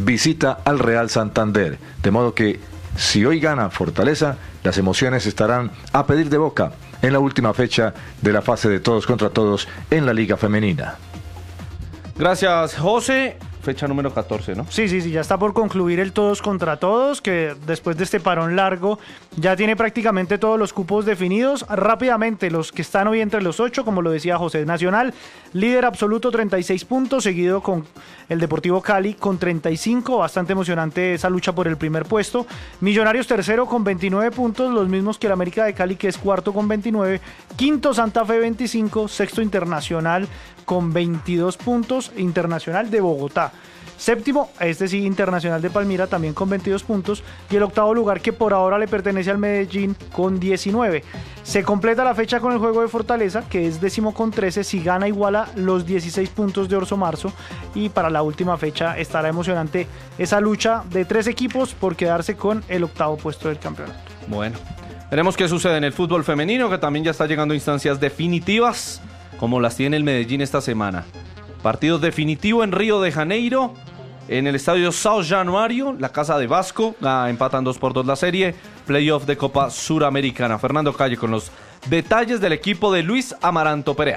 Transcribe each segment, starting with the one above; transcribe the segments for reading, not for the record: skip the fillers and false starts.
visita al Real Santander. De modo que si hoy gana Fortaleza, las emociones estarán a pedir de boca en la última fecha de la fase de todos contra todos en la Liga Femenina. Gracias, José. Fecha número 14, ¿no? Sí, ya está por concluir el todos contra todos, que después de este parón largo ya tiene prácticamente todos los cupos definidos. Rápidamente, los que están hoy entre los 8, como lo decía José. Nacional, líder absoluto, 36 puntos, seguido con el Deportivo Cali con 35, bastante emocionante esa lucha por el primer puesto. Millonarios tercero con 29 puntos, los mismos que el América de Cali, que es cuarto con 29. Quinto, Santa Fe, 25. Sexto, Internacional con 22 puntos, Internacional de Bogotá. Séptimo, Internacional de Palmira, también con 22 puntos. Y el octavo lugar, que por ahora le pertenece al Medellín, con 19. Se completa la fecha con el juego de Fortaleza, que es décimo con 13. Si gana, iguala los 16 puntos de Orso Marzo. Y para la última fecha estará emocionante esa lucha de 3 equipos por quedarse con el octavo puesto del campeonato. Bueno, veremos qué sucede en el fútbol femenino, que también ya está llegando a instancias definitivas, como las tiene el Medellín esta semana. Partido definitivo en Río de Janeiro, en el estadio São Januário, la casa de Vasco. Empatan 2-2 la serie. Playoff de Copa Suramericana. Fernando Calle con los detalles del equipo de Luis Amaranto Perea.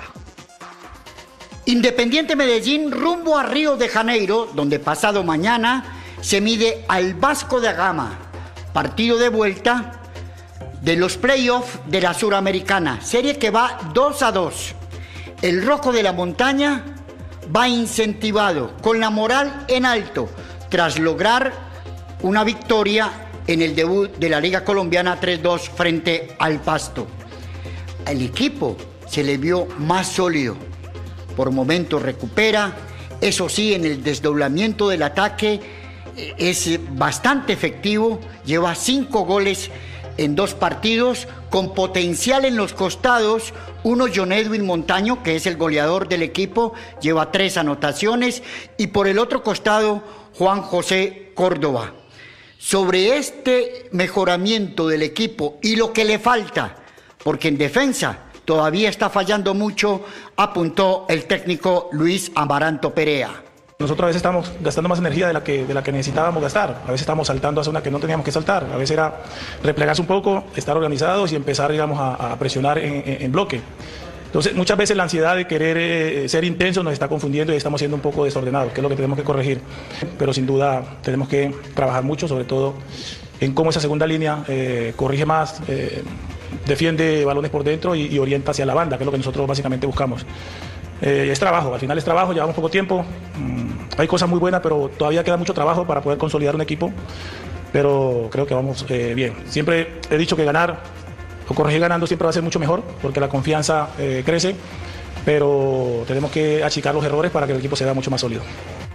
Independiente Medellín rumbo a Río de Janeiro, donde pasado mañana se mide al Vasco da Gama. Partido de vuelta de los playoffs de la Suramericana. Serie que va 2-2. El Rojo de la Montaña va incentivado, con la moral en alto, tras lograr una victoria en el debut de la Liga Colombiana 3-2 frente al Pasto. El equipo se le vio más sólido, por momentos recupera, eso sí, en el desdoblamiento del ataque es bastante efectivo, lleva 5 goles en 2 partidos, con potencial en los costados. Uno, John Edwin Montaño, que es el goleador del equipo, lleva 3 anotaciones, y por el otro costado, Juan José Córdoba. Sobre este mejoramiento del equipo y lo que le falta, porque en defensa todavía está fallando mucho, apuntó el técnico Luis Amaranto Perea. Nosotros a veces estamos gastando más energía de la que necesitábamos gastar. A veces estamos saltando a zona que no teníamos que saltar. A veces era replegarse un poco, estar organizados y empezar, digamos, a presionar en bloque. Entonces, muchas veces la ansiedad de querer ser intensos nos está confundiendo y estamos siendo un poco desordenados, que es lo que tenemos que corregir. Pero sin duda tenemos que trabajar mucho, sobre todo en cómo esa segunda línea corrige más, defiende balones por dentro y orienta hacia la banda, que es lo que nosotros básicamente buscamos. Es trabajo, al final es trabajo, llevamos poco tiempo, hay cosas muy buenas, pero todavía queda mucho trabajo para poder consolidar un equipo, pero creo que vamos bien. Siempre he dicho que ganar o corregir ganando siempre va a ser mucho mejor, porque la confianza crece, pero tenemos que achicar los errores para que el equipo se vea mucho más sólido.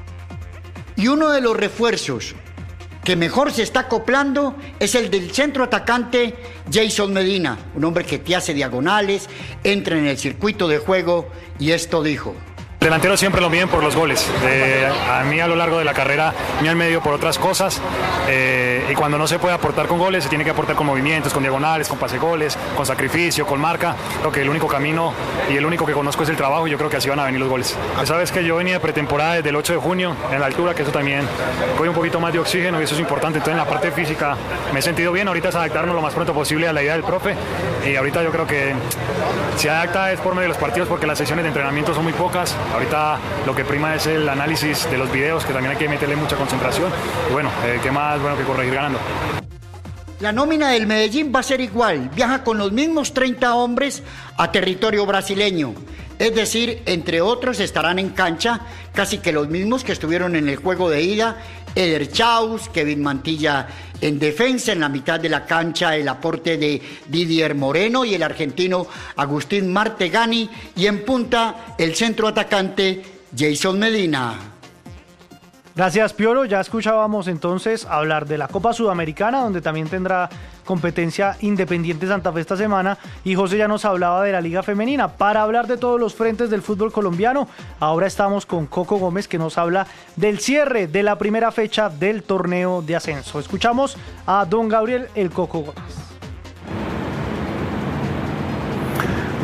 Y uno de los refuerzos que mejor se está acoplando es el del centro atacante Jason Medina, un hombre que te hace diagonales, entra en el circuito de juego, y esto dijo. Delantero siempre lo miden por los goles. A mí a lo largo de la carrera me han medido por otras cosas, y cuando no se puede aportar con goles se tiene que aportar con movimientos, con diagonales, con pase goles, con sacrificio, con marca. Creo que el único camino y el único que conozco es el trabajo, y yo creo que así van a venir los goles. Sabes que yo venía de pretemporada desde el 8 de junio en la altura, que eso también coge un poquito más de oxígeno y eso es importante. Entonces en la parte física me he sentido bien. Ahorita es adaptarnos lo más pronto posible a la idea del profe, y ahorita yo creo que se adapta es por medio de los partidos, porque las sesiones de entrenamiento son muy pocas. Ahorita lo que prima es el análisis de los videos, que también hay que meterle mucha concentración. Y bueno, qué más bueno que corregir ganando. La nómina del Medellín va a ser igual. Viaja con los mismos 30 hombres a territorio brasileño. Es decir, entre otros estarán en cancha casi que los mismos que estuvieron en el juego de ida. Eder Chaus, Kevin Mantilla en defensa, en la mitad de la cancha el aporte de Didier Moreno y el argentino Agustín Martegani, y en punta el centro atacante Jason Medina. Gracias, Piolo. Ya escuchábamos entonces hablar de la Copa Sudamericana, donde también tendrá competencia Independiente Santa Fe esta semana, y José ya nos hablaba de la Liga Femenina. Para hablar de todos los frentes del fútbol colombiano, ahora estamos con Coco Gómez, que nos habla del cierre de la primera fecha del torneo de ascenso. Escuchamos a don Gabriel el Coco Gómez.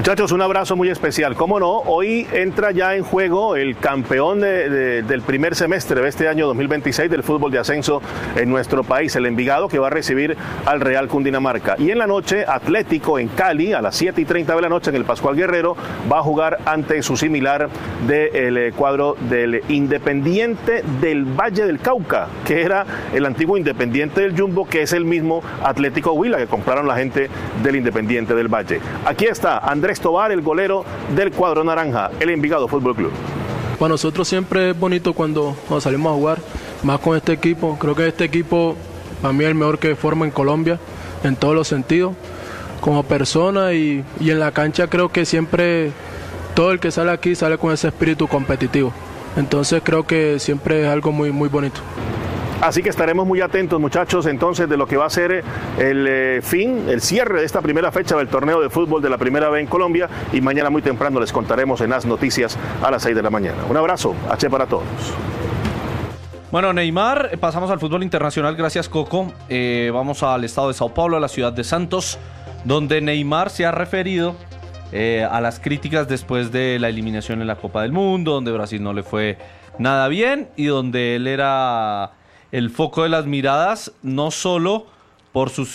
Muchachos, un abrazo muy especial. Cómo no, hoy entra ya en juego el campeón del primer semestre de este año 2026 del fútbol de ascenso en nuestro país, el Envigado, que va a recibir al Real Cundinamarca. Y en la noche, Atlético en Cali, a las 7:30 de la noche en el Pascual Guerrero, va a jugar ante su similar del cuadro del Independiente del Valle del Cauca, que era el antiguo Independiente del Jumbo, que es el mismo Atlético Huila que compraron la gente del Independiente del Valle. Aquí está Andrés Tobar, el golero del cuadro naranja, el Envigado Fútbol Club. Para nosotros siempre es bonito cuando salimos a jugar, más con este equipo. Creo que este equipo para mí es el mejor que forma en Colombia, en todos los sentidos, como persona y en la cancha. Creo que siempre todo el que sale aquí sale con ese espíritu competitivo. Entonces creo que siempre es algo muy, muy bonito. Así que estaremos muy atentos, muchachos, entonces de lo que va a ser el cierre de esta primera fecha del torneo de fútbol de la Primera B en Colombia, y mañana muy temprano les contaremos en As Noticias a las 6 de la mañana. Un abrazo, H para todos. Bueno, Neymar, pasamos al fútbol internacional, gracias Coco. Vamos al estado de Sao Paulo, a la ciudad de Santos, donde Neymar se ha referido a las críticas después de la eliminación en la Copa del Mundo, donde Brasil no le fue nada bien y donde él era el foco de las miradas, no solo por su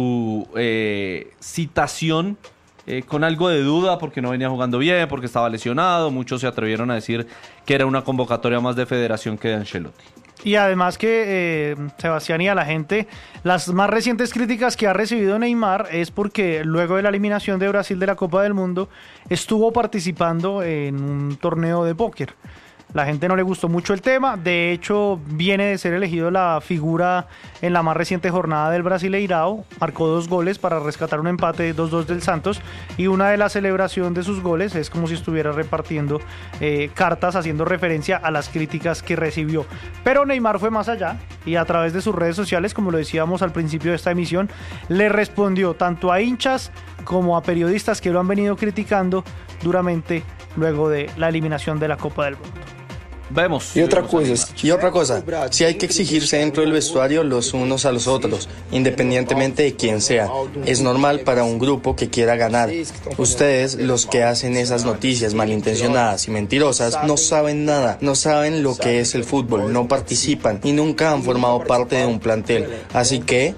citación con algo de duda, porque no venía jugando bien, porque estaba lesionado. Muchos se atrevieron a decir que era una convocatoria más de Federación que de Ancelotti. Y además que, Sebastián, y a la gente, las más recientes críticas que ha recibido Neymar es porque luego de la eliminación de Brasil de la Copa del Mundo estuvo participando en un torneo de póker. La gente no le gustó mucho el tema. De hecho, viene de ser elegido la figura en la más reciente jornada del Brasileirao. Marcó 2 goles para rescatar un empate 2-2 del Santos. Y una de las celebraciones de sus goles es como si estuviera repartiendo cartas, haciendo referencia a las críticas que recibió. Pero Neymar fue más allá y a través de sus redes sociales, como lo decíamos al principio de esta emisión, le respondió tanto a hinchas como a periodistas que lo han venido criticando duramente luego de la eliminación de la Copa del Mundo. Vemos. Y otra cosa, si hay que exigirse dentro del vestuario los unos a los otros, independientemente de quién sea. Es normal para un grupo que quiera ganar. Ustedes, los que hacen esas noticias malintencionadas y mentirosas, no saben nada, no saben lo que es el fútbol, no participan y nunca han formado parte de un plantel. Así que...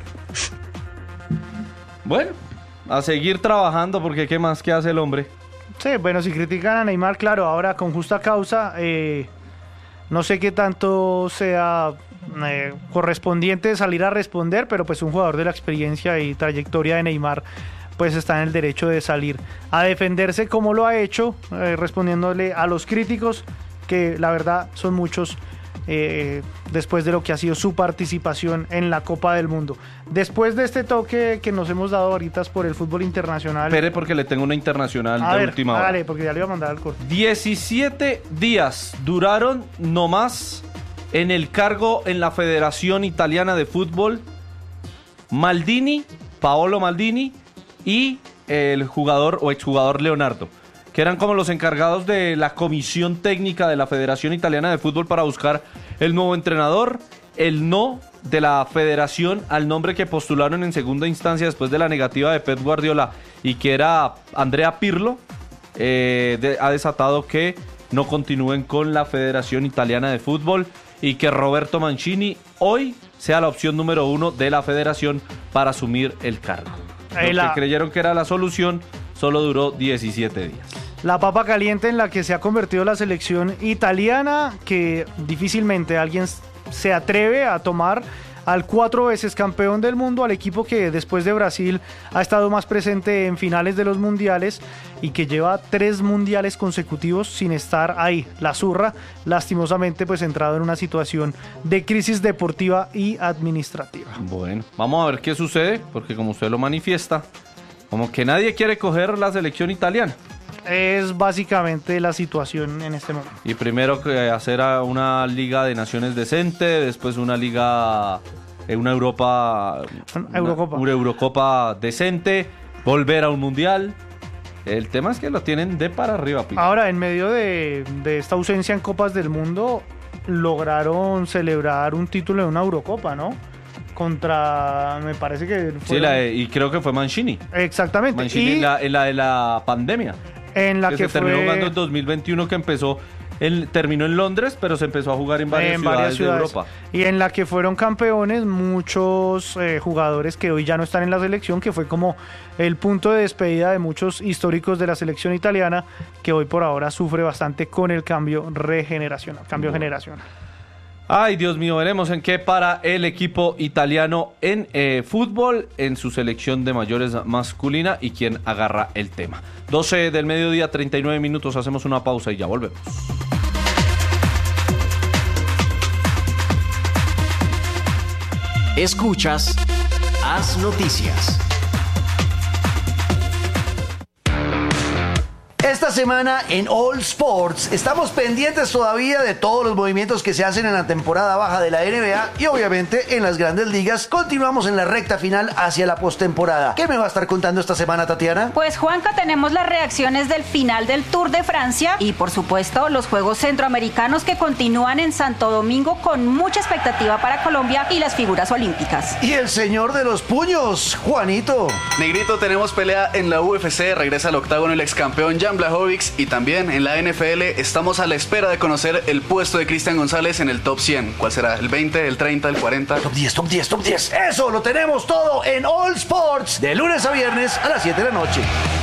Bueno, a seguir trabajando, porque ¿qué más que hace el hombre? Sí, bueno, si critican a Neymar, claro, ahora con justa causa, no sé qué tanto sea correspondiente salir a responder, pero pues un jugador de la experiencia y trayectoria de Neymar pues está en el derecho de salir a defenderse como lo ha hecho, respondiéndole a los críticos, que la verdad son muchos, después de lo que ha sido su participación en la Copa del Mundo. Después de este toque que nos hemos dado ahorita por el fútbol internacional. Espere, porque le tengo una internacional de última hora. Dale, porque ya le iba a mandar al corte. 17 días duraron nomás en el cargo en la Federación Italiana de Fútbol Maldini, Paolo Maldini, y el jugador o exjugador Leonardo, que eran como los encargados de la comisión técnica de la Federación Italiana de Fútbol para buscar el nuevo entrenador. El no de la federación al nombre que postularon en segunda instancia después de la negativa de Pep Guardiola, y que era Andrea Pirlo, ha desatado que no continúen con la Federación Italiana de Fútbol y que Roberto Mancini hoy sea la opción número 1 de la federación para asumir el cargo. Los que creyeron que era la solución solo duró 17 días. La papa caliente en la que se ha convertido la selección italiana, que difícilmente alguien se atreve a tomar al 4 veces campeón del mundo, al equipo que después de Brasil ha estado más presente en finales de los mundiales y que lleva 3 mundiales consecutivos sin estar ahí. La Zurra, lastimosamente, pues entrado en una situación de crisis deportiva y administrativa. Bueno, vamos a ver qué sucede, porque como usted lo manifiesta, como que nadie quiere coger la selección italiana. Es básicamente la situación en este momento. Y primero que hacer una liga de naciones decente, después una liga, una Eurocopa decente, volver a un mundial. El tema es que lo tienen de para arriba, Pico. Ahora, en medio de esta ausencia en Copas del Mundo, lograron celebrar un título de una Eurocopa, ¿no? contra, me parece que fue... Sí, y creo que fue Mancini. Exactamente. Mancini en la de la pandemia. En la que se terminó jugando en 2021, que empezó... terminó en Londres, pero se empezó a jugar en varias ciudades de Europa. Y en la que fueron campeones muchos jugadores que hoy ya no están en la selección, que fue como el punto de despedida de muchos históricos de la selección italiana, que hoy por ahora sufre bastante con el cambio generacional. Ay, Dios mío, veremos en qué para el equipo italiano en fútbol, en su selección de mayores masculina y quién agarra el tema. 12 del mediodía, 39 minutos, hacemos una pausa y ya volvemos. Escuchas Haz Noticias. Esta semana en All Sports estamos pendientes todavía de todos los movimientos que se hacen en la temporada baja de la NBA y obviamente en las grandes ligas. Continuamos en la recta final hacia la postemporada. ¿Qué me va a estar contando esta semana, Tatiana? Pues Juanca, tenemos las reacciones del final del Tour de Francia y por supuesto los Juegos Centroamericanos que continúan en Santo Domingo con mucha expectativa para Colombia y las figuras olímpicas. Y el señor de los puños, Juanito. Negrito, tenemos pelea en la UFC, regresa al octágono el ex campeón Jan Blachowicz, y también en la NFL estamos a la espera de conocer el puesto de Cristian González en el top 100. ¿Cuál será? ¿El 20, el 30, el 40? Top 10, top 10, top 10. Eso lo tenemos todo en All Sports de lunes a viernes a las 7 de la noche.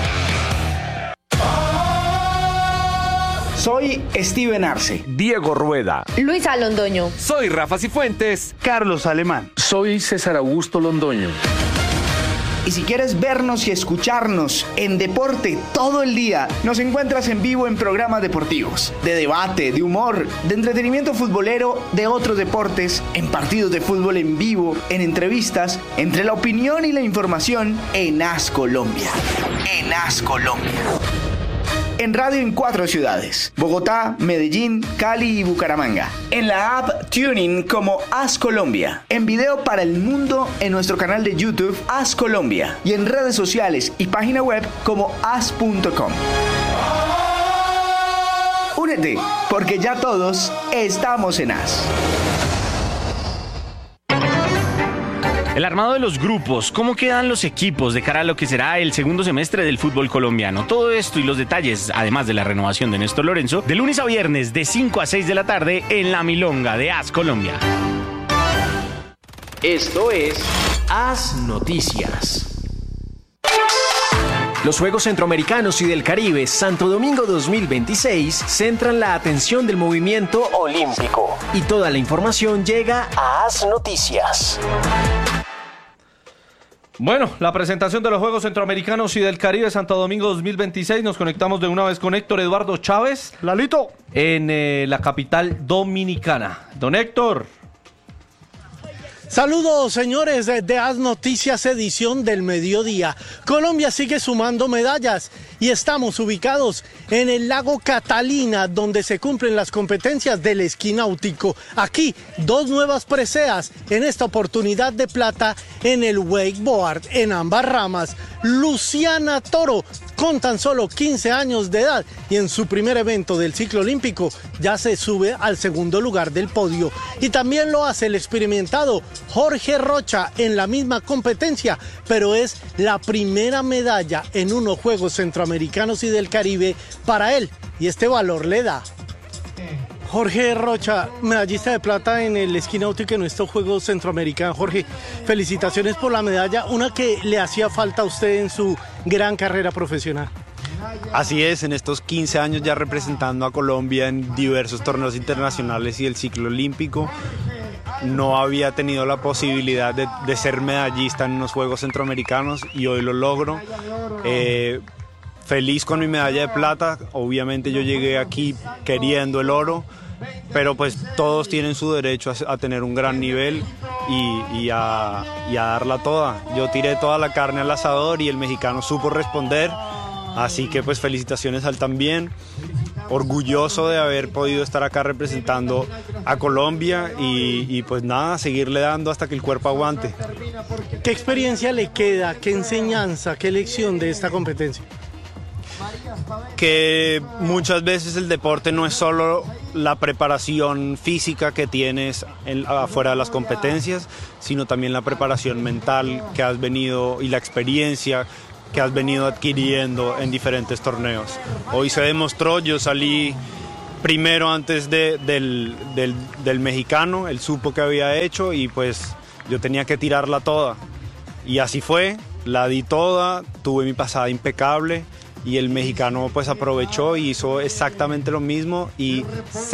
Soy Steven Arce, Diego Rueda, Luisa Londoño. Soy Rafa Cifuentes, Carlos Alemán. Soy César Augusto Londoño. Y si quieres vernos y escucharnos en deporte todo el día, nos encuentras en vivo en programas deportivos, de debate, de humor, de entretenimiento futbolero, de otros deportes, en partidos de fútbol en vivo, en entrevistas, entre la opinión y la información en Haz Colombia. En Haz Colombia. En radio en 4 ciudades: Bogotá, Medellín, Cali y Bucaramanga. En la app TuneIn como Haz Colombia. En video para el mundo en nuestro canal de YouTube Haz Colombia. Y en redes sociales y página web como haz.com. Únete, porque ya todos estamos en Haz. El armado de los grupos, cómo quedan los equipos de cara a lo que será el segundo semestre del fútbol colombiano. Todo esto y los detalles, además de la renovación de Néstor Lorenzo, de lunes a viernes de 5 a 6 de la tarde en La Milonga de Haz Colombia. Esto es Haz Noticias. Los Juegos Centroamericanos y del Caribe Santo Domingo 2026 centran la atención del movimiento olímpico. Y toda la información llega a Haz Noticias. Bueno, la presentación de los Juegos Centroamericanos y del Caribe Santo Domingo 2026. Nos conectamos de una vez con Héctor Eduardo Chávez. Lalito. En la capital dominicana. Don Héctor. Saludos, señores de Haz Noticias, edición del mediodía. Colombia sigue sumando medallas y estamos ubicados en el lago Catalina, donde se cumplen las competencias del esquí náutico. Aquí, 2 nuevas preseas, en esta oportunidad de plata en el wakeboard, en ambas ramas. Luciana Toro, con tan solo 15 años de edad y en su primer evento del ciclo olímpico, ya se sube al segundo lugar del podio. Y también lo hace el experimentado Jorge Rocha en la misma competencia, pero es la primera medalla en unos Juegos Centroamericanos y del Caribe para él, y este valor le da. Jorge Rocha, medallista de plata en el esquí náutico en estos Juegos Centroamericanos. Jorge, felicitaciones por la medalla, una que le hacía falta a usted en su gran carrera profesional. Así es, en estos 15 años ya representando a Colombia en diversos torneos internacionales y el ciclo olímpico, no había tenido la posibilidad de ser medallista en unos Juegos Centroamericanos y hoy lo logro. Feliz con mi medalla de plata, obviamente yo llegué aquí queriendo el oro, pero pues todos tienen su derecho a tener un gran nivel y a darla toda. Yo tiré toda la carne al asador y el mexicano supo responder, así que pues felicitaciones a él también. Orgulloso de haber podido estar acá representando a Colombia y pues nada, seguirle dando hasta que el cuerpo aguante. ¿Qué experiencia le queda, qué enseñanza, qué lección de esta competencia? que muchas veces el deporte no es solo la preparación física que tienes afuera de las competencias, sino también la preparación mental que has venido y la experiencia que has venido adquiriendo en diferentes torneos. Hoy se demostró, yo salí primero antes del mexicano, él supo que había hecho y pues yo tenía que tirarla toda. Y así fue, la di toda, tuve mi pasada impecable y el mexicano pues aprovechó y hizo exactamente lo mismo y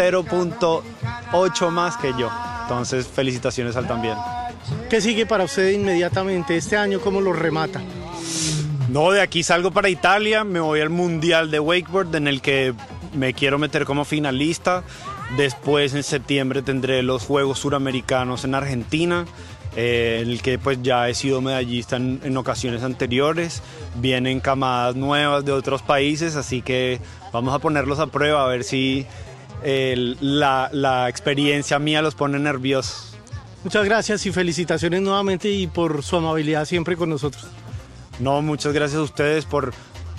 0.8 más que yo. Entonces felicitaciones al también. ¿Qué sigue para usted inmediatamente? ¿Este año cómo lo remata? No, de aquí salgo para Italia, me voy al Mundial de Wakeboard en el que me quiero meter como finalista. Después en septiembre tendré los Juegos Suramericanos en Argentina, en el que pues ya he sido medallista en ocasiones anteriores. Vienen camadas nuevas de otros países, así que vamos a ponerlos a prueba a ver si la experiencia mía los pone nerviosos. Muchas gracias y felicitaciones nuevamente y por su amabilidad siempre con nosotros. No, muchas gracias a ustedes por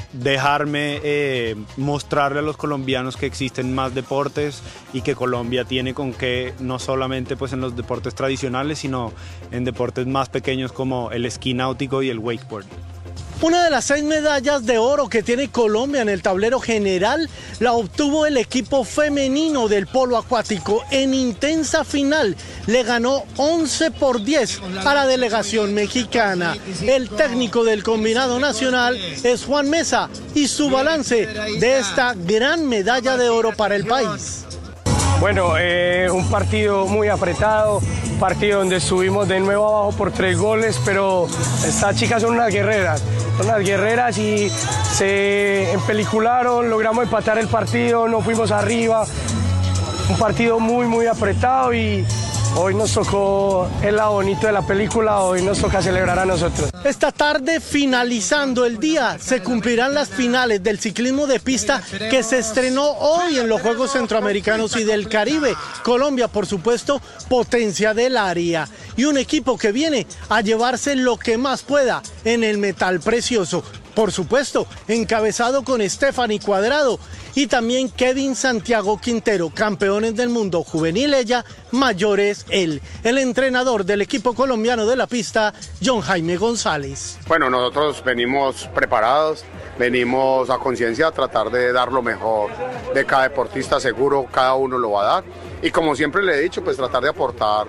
dejarme mostrarle a los colombianos que existen más deportes y que Colombia tiene con qué, no solamente pues en los deportes tradicionales, sino en deportes más pequeños como el esquí náutico y el wakeboard. Una de las 6 medallas de oro que tiene Colombia en el tablero general la obtuvo el equipo femenino del polo acuático. En intensa final le ganó 11-10 a la delegación mexicana. El técnico del combinado nacional es Juan Mesa y su balance de esta gran medalla de oro para el país. Bueno, un partido muy apretado, partido donde estuvimos de nuevo abajo por 3 goles, pero estas chicas son unas guerreras y se empelicularon, logramos empatar el partido, no fuimos arriba, un partido muy apretado y hoy nos tocó el lado bonito de la película, hoy nos toca celebrar a nosotros. Esta tarde, finalizando el día, se cumplirán las finales del ciclismo de pista que se estrenó hoy en los Juegos Centroamericanos y del Caribe. Colombia, por supuesto, potencia del área. Y un equipo que viene a llevarse lo que más pueda en el metal precioso. Por supuesto, encabezado con Stephanie Cuadrado y también Kevin Santiago Quintero, campeones del mundo juvenil ella, mayores él. El entrenador del equipo colombiano de la pista, John Jaime González. Bueno, nosotros venimos preparados, venimos a conciencia a tratar de dar lo mejor de cada deportista, seguro cada uno lo va a dar. Y como siempre le he dicho, pues tratar de aportar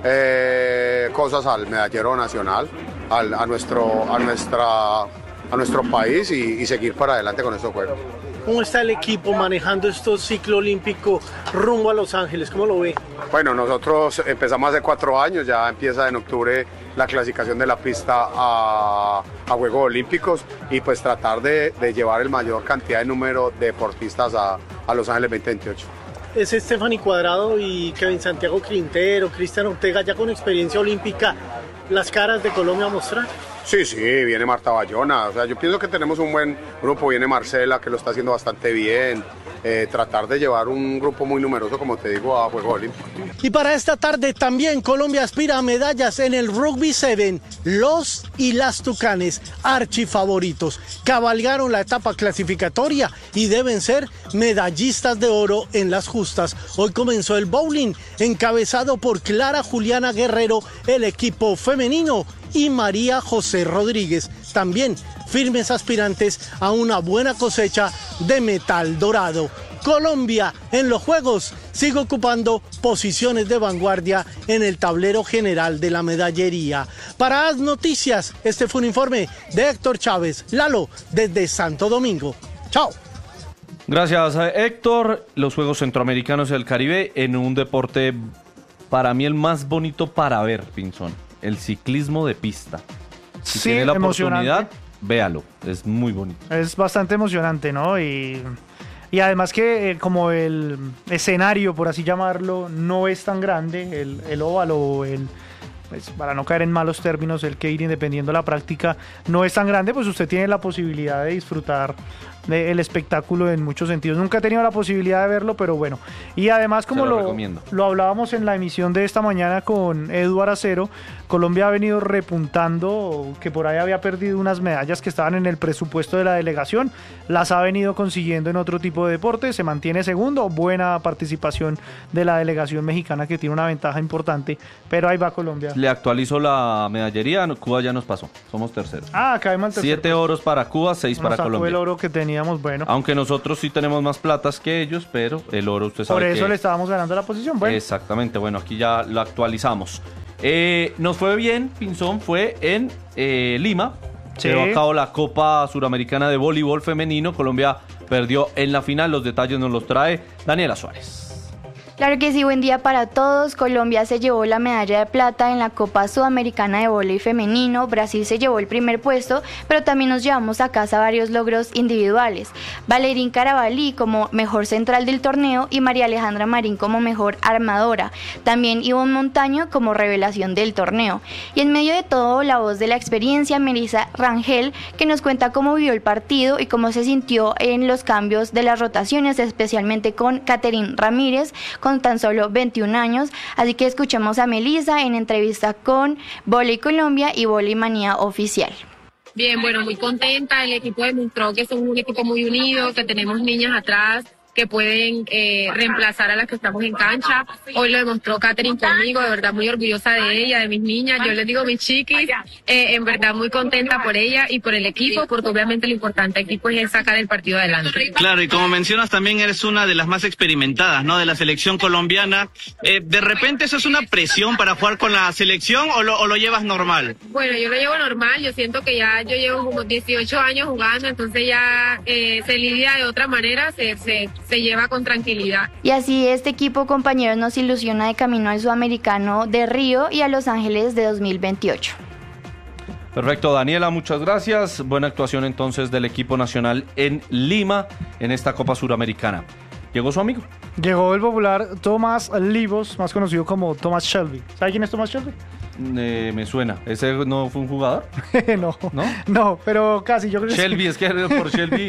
cosas al medallero nacional, a nuestro país y seguir para adelante con estos juegos. ¿Cómo está el equipo manejando estos ciclo olímpico rumbo a Los Ángeles? ¿Cómo lo ve? Bueno, nosotros empezamos hace 4 años, ya empieza en octubre la clasificación de la pista a Juegos Olímpicos y pues tratar de llevar el mayor cantidad de número de deportistas a Los Ángeles 2028. Es Stephanie Cuadrado y Kevin Santiago Quintero, Cristian Ortega, ya con experiencia olímpica, las caras de Colombia a mostrar. Sí, viene Marta Bayona, o sea, yo pienso que tenemos un buen grupo, viene Marcela que lo está haciendo bastante bien, tratar de llevar un grupo muy numeroso, como te digo, a Juegos Olímpicos. Y para esta tarde también Colombia aspira a medallas en el Rugby 7, los y las Tucanes, archifavoritos, cabalgaron la etapa clasificatoria y deben ser medallistas de oro en las justas. Hoy comenzó el bowling, encabezado por Clara Juliana Guerrero, el equipo femenino, y María José Rodríguez, también firmes aspirantes a una buena cosecha de metal dorado. Colombia en los Juegos sigue ocupando posiciones de vanguardia en el tablero general de la medallería. Para AS Noticias, este fue un informe de Héctor Chávez, Lalo, desde Santo Domingo. ¡Chao! Gracias, Héctor. Los Juegos Centroamericanos del Caribe en un deporte, para mí, el más bonito para ver, Pinzón. El ciclismo de pista. Si tiene la oportunidad, véalo. Es muy bonito. Es bastante emocionante, ¿no? Y además que como el escenario, por así llamarlo, no es tan grande, el óvalo, pues, para no caer en malos términos, el keirin, dependiendo de la práctica, no es tan grande, pues usted tiene la posibilidad de disfrutar el espectáculo en muchos sentidos. Nunca he tenido la posibilidad de verlo, pero bueno. Y además, como lo hablábamos en la emisión de esta mañana con Eduardo Acero, Colombia ha venido repuntando, que por ahí había perdido unas medallas que estaban en el presupuesto de la delegación, las ha venido consiguiendo en otro tipo de deporte, se mantiene segundo, buena participación de la delegación mexicana que tiene una ventaja importante, pero ahí va Colombia. Le actualizo la medallería, Cuba ya nos pasó, somos terceros. Caemos al tercero. 7 oros para Cuba, 6 para Colombia. El oro que teníamos, bueno. Aunque nosotros sí tenemos más platas que ellos, pero el oro usted sabe por eso que... le estábamos ganando la posición, bueno. Exactamente, bueno, aquí ya lo actualizamos. Nos fue bien, Pinzón, fue en Lima. Se llevó a cabo la Copa Suramericana de Voleibol Femenino. Colombia perdió en la final. Los detalles nos los trae Daniela Suárez. Claro que sí, buen día para todos. Colombia se llevó la medalla de plata en la Copa Sudamericana de Voleibol Femenino. Brasil se llevó el primer puesto, pero también nos llevamos a casa varios logros individuales. Valerín Carabalí como mejor central del torneo y María Alejandra Marín como mejor armadora. También Ivonne Montaño como revelación del torneo. Y en medio de todo, la voz de la experiencia, Melissa Rangel, que nos cuenta cómo vivió el partido y cómo se sintió en los cambios de las rotaciones, especialmente con Catherine Ramírez, con tan solo 21 años, así que escuchemos a Melissa en entrevista con Voley Colombia y Voley Manía Oficial. Bien, bueno, muy contenta, el equipo demostró que somos un equipo muy unido, que tenemos niñas atrás que pueden reemplazar a las que estamos en cancha. Hoy lo demostró Catherine conmigo, de verdad muy orgullosa de ella, de mis niñas, yo les digo mis chiquis, en verdad muy contenta por ella y por el equipo, porque obviamente lo importante aquí pues es sacar el partido adelante. Claro, y como mencionas también eres una de las más experimentadas, ¿no?, de la selección colombiana. ¿De repente eso es una presión para jugar con la selección o lo llevas normal? Bueno, yo lo llevo normal, yo siento que ya yo llevo como 18 años jugando, entonces ya se lidia de otra manera, se lleva con tranquilidad. Y así este equipo, compañeros, nos ilusiona de camino al Sudamericano de Río y a Los Ángeles de 2028. Perfecto, Daniela, muchas gracias. Buena actuación entonces del equipo nacional en Lima en esta Copa Suramericana. ¿Llegó su amigo? Llegó el popular Tomás Livos, más conocido como Thomas Shelby. ¿Sabe quién es Thomas Shelby? Me suena. ¿Ese no fue un jugador? No, pero casi. Yo creo Shelby, es que por Shelby...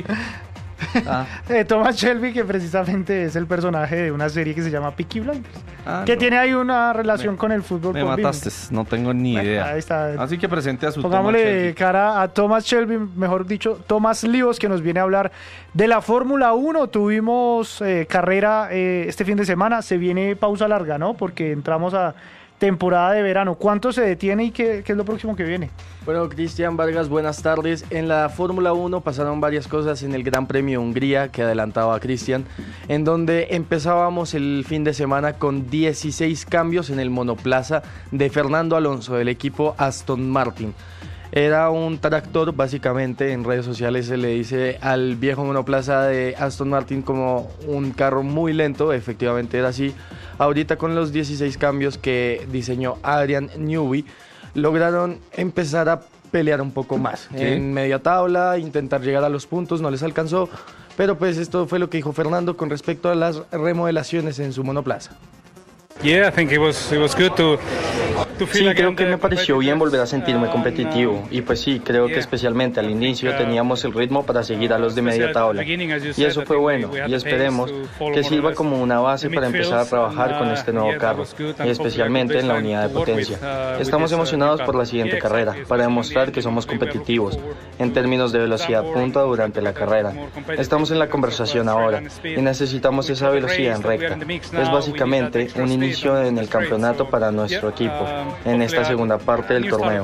Thomas Shelby, que precisamente es el personaje de una serie que se llama Peaky Blinders, tiene ahí una relación con el fútbol. Me mataste, no tengo ni idea. Ahí está. Así que presente a su Pongámosle cara a Thomas Shelby, mejor dicho, Tomás Livos, que nos viene a hablar de la Fórmula 1. Tuvimos carrera este fin de semana, se viene pausa larga, ¿no? Porque entramos a temporada de verano. ¿Cuánto se detiene y qué es lo próximo que viene? Bueno, Cristian Vargas, buenas tardes. En la Fórmula 1 pasaron varias cosas en el Gran Premio Hungría, que adelantaba Cristian, en donde empezábamos el fin de semana con 16 cambios en el monoplaza de Fernando Alonso, del equipo Aston Martin. Era un tractor, básicamente. En redes sociales se le dice al viejo monoplaza de Aston Martin como un carro muy lento. Efectivamente era así. Ahorita con los 16 cambios que diseñó Adrian Newey, lograron empezar a pelear un poco más. ¿Sí? En media tabla, intentar llegar a los puntos, no les alcanzó. Pero pues esto fue lo que dijo Fernando con respecto a las remodelaciones en su monoplaza. Yeah, I think it was good to Sí, creo que me pareció bien volver a sentirme competitivo y pues sí, creo que especialmente al inicio teníamos el ritmo para seguir a los de media tabla y eso fue bueno y esperemos que sirva como una base para empezar a trabajar con este nuevo carro y especialmente en la unidad de potencia. Estamos emocionados por la siguiente carrera para demostrar que somos competitivos en términos de velocidad punta durante la carrera. Estamos en la conversación ahora y necesitamos esa velocidad en recta. Es básicamente un inicio en el campeonato para nuestro equipo en esta segunda parte del torneo.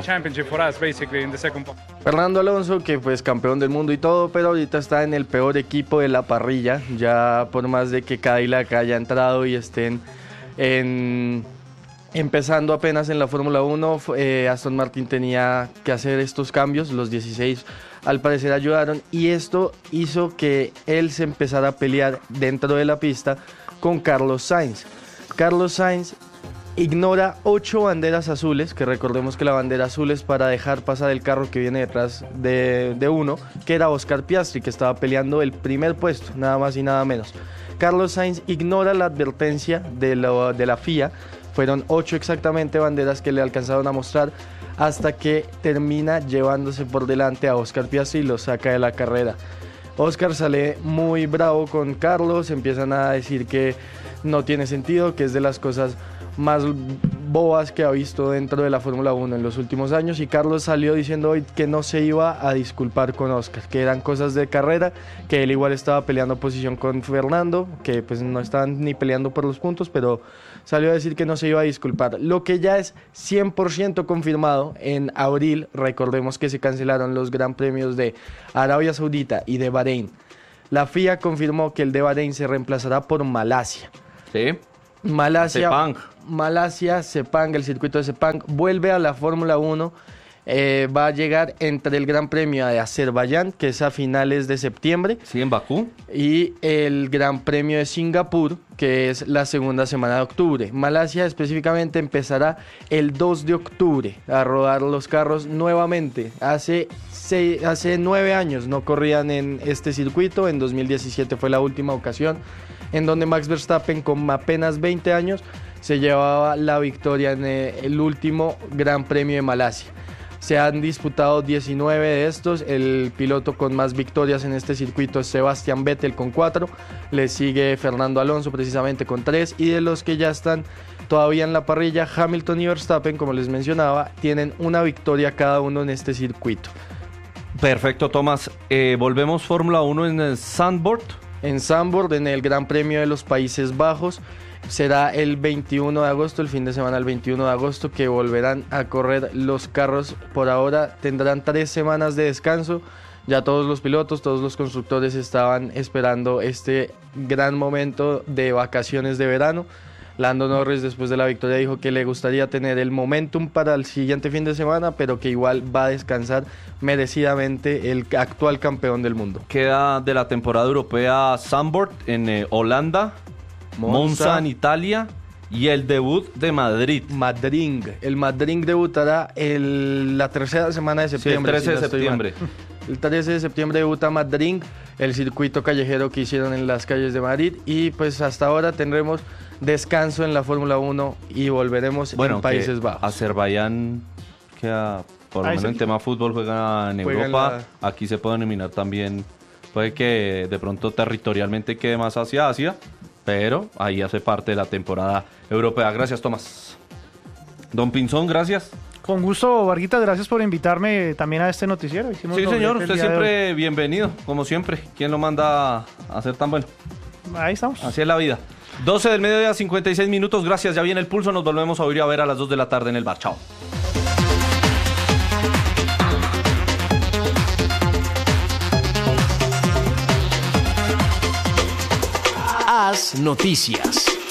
Fernando Alonso, que pues campeón del mundo y todo, pero ahorita está en el peor equipo de la parrilla, ya por más de que Cadillac haya entrado y estén empezando apenas en la Fórmula 1, Aston Martin tenía que hacer estos cambios, los 16 al parecer ayudaron y esto hizo que él se empezara a pelear dentro de la pista con Carlos Sainz. Carlos Sainz ignora 8 banderas azules, que recordemos que la bandera azul es para dejar pasar el carro que viene detrás de uno, que era Oscar Piastri, que estaba peleando el primer puesto, nada más y nada menos. Carlos Sainz ignora la advertencia de la FIA, fueron 8 exactamente banderas que le alcanzaron a mostrar, hasta que termina llevándose por delante a Oscar Piastri y lo saca de la carrera. Oscar sale muy bravo con Carlos, empiezan a decir que no tiene sentido, que es de las cosas más bobas que ha visto dentro de la Fórmula 1 en los últimos años, y Carlos salió diciendo hoy que no se iba a disculpar con Oscar, que eran cosas de carrera, que él igual estaba peleando posición con Fernando, que pues no estaban ni peleando por los puntos, pero salió a decir que no se iba a disculpar. Lo que ya es 100% confirmado, en abril, recordemos que se cancelaron los gran premios de Arabia Saudita y de Bahrein. La FIA confirmó que el de Bahrein se reemplazará por Malasia. Sí. Malasia, Sepang, el circuito de Sepang, vuelve a la Fórmula 1, va a llegar entre el Gran Premio de Azerbaiyán, que es a finales de septiembre. Sí, en Bakú. Y el Gran Premio de Singapur, que es la segunda semana de octubre. Malasia específicamente empezará el 2 de octubre a rodar los carros nuevamente. Hace 9 años no corrían en este circuito, en 2017 fue la última ocasión en donde Max Verstappen, con apenas 20 años, se llevaba la victoria en el último Gran Premio de Malasia. Se han disputado 19 de estos, el piloto con más victorias en este circuito es Sebastian Vettel con 4, le sigue Fernando Alonso precisamente con 3, y de los que ya están todavía en la parrilla, Hamilton y Verstappen, como les mencionaba, tienen una victoria cada uno en este circuito. Perfecto, Tomás. Volvemos Fórmula 1 en el Zandvoort. En Zandvoort, en el Gran Premio de los Países Bajos, será el 21 de agosto, el fin de semana el 21 de agosto, que volverán a correr los carros. Por ahora tendrán 3 semanas de descanso. Ya todos los pilotos, todos los constructores estaban esperando este gran momento de vacaciones de verano. Lando Norris, después de la victoria, dijo que le gustaría tener el momentum para el siguiente fin de semana, pero que igual va a descansar merecidamente el actual campeón del mundo. Queda de la temporada europea Zandvoort en Holanda, Monza en Italia y el debut de Madrid. El Madrid debutará la tercera semana de septiembre. Sí, el 13 de septiembre. El 13 de septiembre debuta Madrid, el circuito callejero que hicieron en las calles de Madrid, y pues hasta ahora tendremos descanso en la Fórmula 1 y volveremos en Países Bajos. Azerbaiyán, que por lo menos en tema fútbol juega en Europa, aquí se puede eliminar también, puede que de pronto territorialmente quede más hacia Asia, pero ahí hace parte de la temporada europea. Gracias, Tomás. Don Pinzón, gracias. Con gusto, Varguita, gracias por invitarme también a este noticiero. Sí, señor, usted siempre bienvenido, como siempre. ¿Quién lo manda a ser tan bueno? Ahí estamos. Así es la vida. 12 del mediodía, 56 minutos. Gracias, ya viene el pulso. Nos volvemos a oír y a ver a las 2 de la tarde en el bar. Chao. Haz noticias.